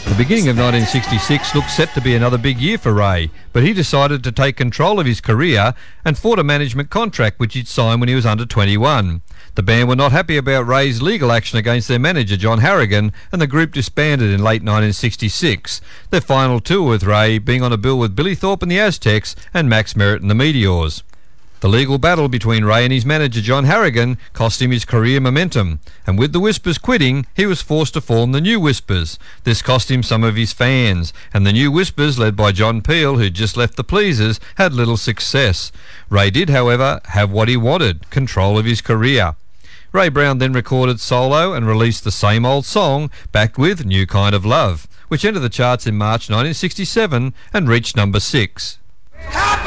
The beginning of 1966 looked set to be another big year for Ray, but he decided to take control of his career and fought a management contract which he'd signed when he was under 21. The band were not happy about Ray's legal action against their manager John Harrigan, and the group disbanded in late 1966, their final tour with Ray being on a bill with Billy Thorpe and the Aztecs and Max Merritt and the Meteors. The legal battle between Ray and his manager John Harrigan cost him his career momentum, and with the Whispers quitting, he was forced to form the New Whispers. This cost him some of his fans, and the New Whispers, led by John Peel, who'd just left the Pleasers, had little success. Ray did, however, have what he wanted, control of his career. Ray Brown then recorded solo and released the same old song, backed with New Kind of Love, which entered the charts in March 1967 and reached number 6.